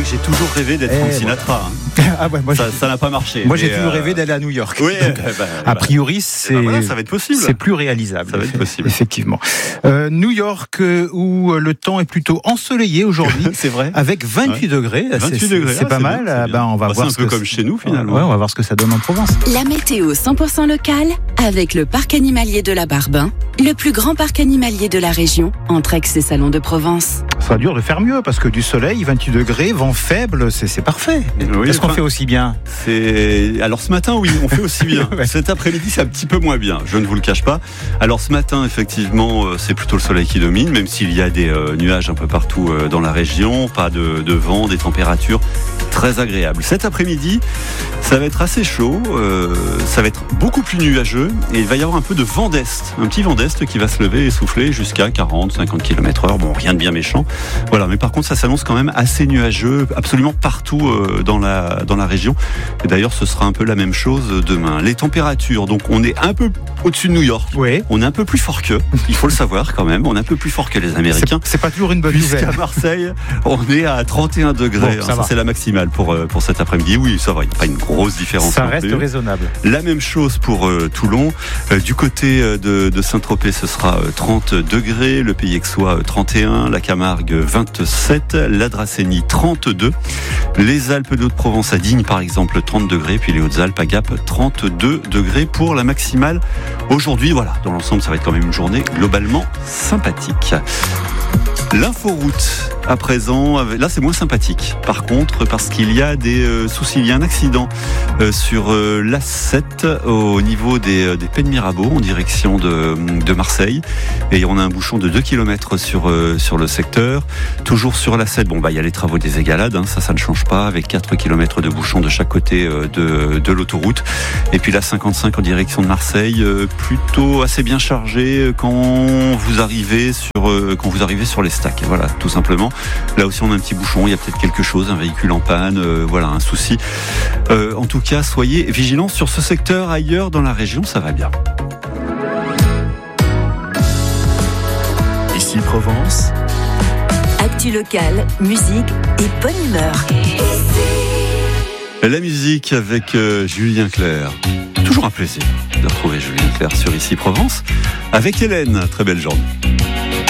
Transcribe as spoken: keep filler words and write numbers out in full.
que j'ai toujours rêvé d'être Eh, Frank Sinatra. Voilà. Ah ouais, moi, Ça, ça n'a pas marché. moi j'ai mais, toujours euh, rêvé d'aller à New York. Oui, Donc, bah, bah, a bah, priori, eh c'est, ben voilà, ça va être possible. c'est plus réalisable. Ça va être possible. Effectivement. Euh, New York, euh, où le temps est plutôt ensoleillé aujourd'hui. C'est vrai. Avec vingt-huit Ouais. degrés. vingt-huit c'est, degrés, c'est ah, pas c'est mal. bien, c'est Ah, bien. ben, on va Bah, voir c'est ce un peu que comme chez nous, finalement. Ouais, on va voir ce que ça donne en Provence. La météo cent pour cent locale avec le parc animalier de la Barben, le plus grand parc animalier de la région, entre Aix et Salon de Provence. Ça sera dur de faire mieux parce que du soleil, vingt-huit degrés, vent faible, c'est, c'est parfait. Oui, Est-ce qu'on enfin, fait aussi bien? C'est... Alors ce matin, oui, on fait aussi bien. Ouais. Cet après-midi, c'est un petit peu moins bien, je ne vous le cache pas. Alors ce matin, effectivement, euh, c'est plutôt le soleil qui domine, même s'il y a des euh, nuages un peu partout euh, dans la région, pas de, de vent, des températures très agréables. Cet après-midi, ça va être assez chaud, euh, ça va être beaucoup plus nuageux et il va y avoir un peu de vent d'est, un petit vent d'est qui va se lever et souffler jusqu'à quarante à cinquante kilomètres heure. Bon, rien de bien méchant. Voilà, mais par contre, ça s'annonce quand même assez nuageux, absolument partout euh, dans la dans la région. Et d'ailleurs, ce sera un peu la même chose demain. Les températures, donc on est un peu au-dessus de New York. Oui. On est un peu plus fort qu'eux, il faut le savoir quand même. On est un peu plus fort que les Américains. C'est, c'est pas toujours une bonne Puisqu'à nouvelle. Marseille, on est à trente et un degrés. Bon, Hein, ça ça va. c'est la maximale pour, euh, pour cet après-midi. Oui, ça va, il n'y a pas une grosse différence. Ça non reste plus. raisonnable. La même chose pour euh, Toulon. Euh, du côté euh, de, de Saint-Tropez, ce sera euh, trente degrés. Le Pays Aixois, euh, trente et un. La Camargue, vingt-sept. La Dracénie, trente-deux. Les Alpes de Haute-Provence à Digne, par exemple, trente degrés. Puis les Hautes-Alpes à Gap, trente-deux degrés pour la maximale. Aujourd'hui, voilà, dans l'ensemble, ça va être quand même une journée globalement sympathique. L'inforoute, à présent, là c'est moins sympathique. Par contre, parce qu'il y a des euh, soucis, il y a un accident euh, sur euh, l'A sept au niveau des, euh, des Pennes Mirabeau en direction de, de Marseille. Et on a un bouchon de deux kilomètres sur, euh, sur le secteur. Toujours sur l'A sept, bon bah il y a les travaux des égalades, hein, ça ça ne change pas, avec quatre kilomètres de bouchon de chaque côté euh, de, de l'autoroute. Et puis la cinquante-cinq en direction de Marseille, euh, plutôt assez bien chargé quand vous arrivez sur, euh, quand vous arrivez sur les stacks. Voilà, tout simplement. Là aussi, on a un petit bouchon. Il y a peut-être quelque chose, un véhicule en panne. Euh, voilà, un souci. Euh, en tout cas, soyez vigilants sur ce secteur. Ailleurs dans la région, ça va bien. Ici Provence, Actu locale, musique et bonne humeur. La musique avec euh, Julien Clerc. Toujours un plaisir de retrouver Julien Clerc sur Ici Provence avec Hélène. Très belle journée.